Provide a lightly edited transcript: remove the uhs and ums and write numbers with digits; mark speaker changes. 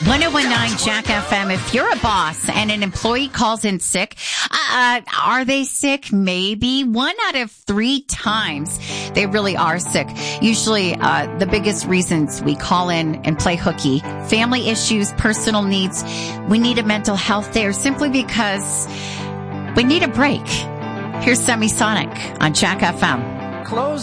Speaker 1: 1019 Jack FM. If you're a boss and an employee calls in sick, are they sick? Maybe 1 out of 3 times they really are sick. Usually, the biggest reasons we call in and play hooky, family issues, personal needs. We need a mental health day, or simply because we need a break. Here's Semisonic on Jack FM.
Speaker 2: Close